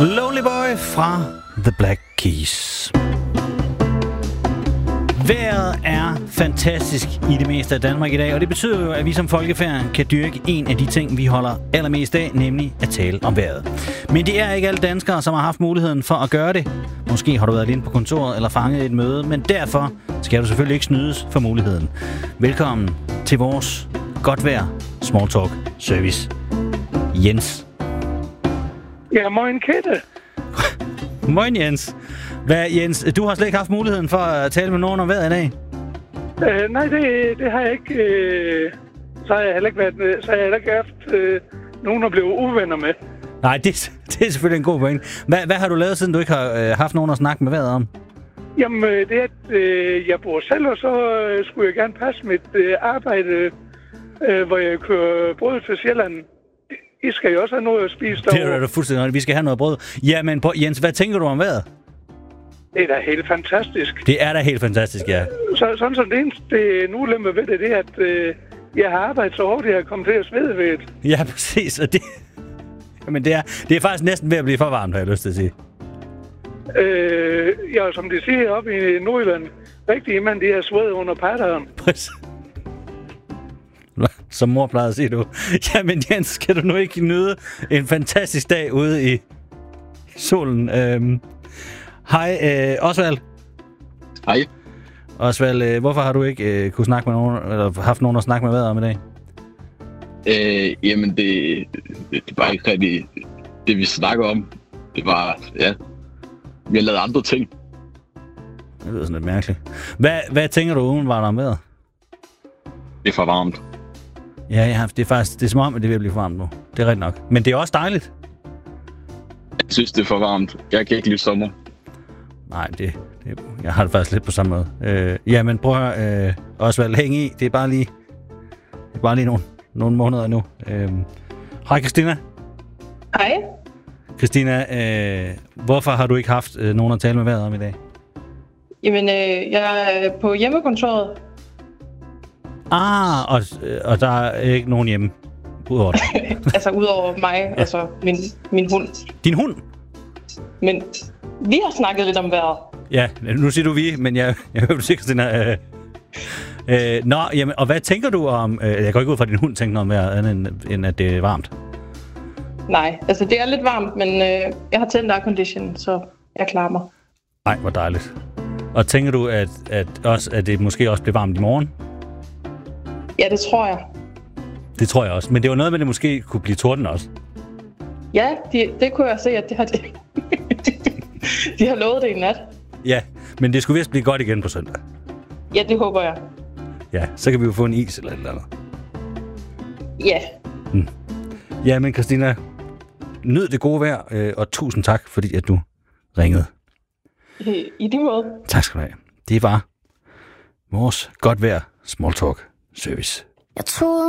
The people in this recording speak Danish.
Lonely Boy fra The Black Keys. Vejret er fantastisk i det meste af Danmark i dag, og det betyder jo, at vi som folkefærd kan dyrke en af de ting, vi holder allermest af, nemlig at tale om vejret. Men det er ikke alle danskere, som har haft muligheden for at gøre det. Måske har du været alene på kontoret eller fanget et møde, men derfor skal du selvfølgelig ikke snydes for muligheden. Velkommen til vores godt vejr Small Talk Service. Jens. Ja, moin Kette. Moin Jens. Hvad, Jens, du har slet ikke haft muligheden for at tale med nogen om vejret i dag? Nej, det har jeg ikke. Så har jeg heller ikke haft nogen at blive uvenner med. Nej, det er selvfølgelig en god pointe. Hvad har du lavet, siden du ikke har haft nogen at snakke med vejret om? Jamen, det er, at jeg bor selv, og så skulle jeg gerne passe mit arbejde, hvor jeg kører brød til Sjælland. I skal jo også have noget at spise derovre. Det er da fuldstændig. Vi skal have noget brød. Jamen, Jens, hvad tænker du om vejret? Det er da helt fantastisk. Det er da helt fantastisk, ja. Sådan som det eneste ulempe ved det er, at jeg har arbejdet så hårdt, at jeg er kommet til at svede ved det. Ja, præcis. Og det... Jamen, det er faktisk næsten ved at blive for varmt, har jeg lyst til at sige. Ja, som de siger oppe i Nordjylland, rigtig mand, de er svedet under patteren. Præcis. Som mor plejede at sige, du. Jamen, Jens, skal du nu ikke nyde en fantastisk dag ude i solen? Hej, Osvald. Hej. Osvald, hvorfor har du ikke kunne snakke med nogen, eller haft nogen at snakke med vejret om i dag? Jamen, det var ikke rigtig det, vi snakker om. Det var, ja, vi har lavet andre ting. Det lyder sådan lidt mærkeligt. Hvad tænker du umiddelbart om vejret? Det er for varmt. Ja, det er som om, at det vil blive for varmt nu. Det er rigtigt nok. Men det er også dejligt. Jeg synes, det er for varmt. Jeg kan ikke lide sommer. Nej, jeg har det faktisk lidt på samme måde. Jamen, prøv at høre, Osvald, hæng i. Det er bare lige nogle måneder nu. Hej, Christina. Hej. Christina, hvorfor har du ikke haft nogen at tale med vejret om i dag? Jamen, jeg er på hjemmekontoret. Og der er ikke nogen hjemme udover dig? Altså, udover mig, altså min hund. Din hund? Men vi har snakket lidt om vejret. Ja, nu siger du vi, men jeg hører du sikkert, Christina. Nå, jamen, og hvad tænker du om... jeg går ikke ud fra, at din hund tænker noget mere, end at det er varmt. Nej, altså det er lidt varmt, men jeg har tændt aircondition, så jeg klarer mig. Ej, hvor dejligt. Og tænker du, at det måske også bliver varmt i morgen? Ja, det tror jeg. Det tror jeg også. Men det var noget med, at det måske kunne blive torden også. Ja, det kunne jeg se, at det har de har lovet det i nat. Ja, men det skulle vist blive godt igen på søndag. Ja, det håber jeg. Ja, så kan vi jo få en is eller et eller andet. Ja. Ja, men Christina, nyd det gode vejr, og tusind tak, fordi at du ringede. I lige måde. Tak skal du have. Det var vores godt vejr Small Talk Service. Jeg troede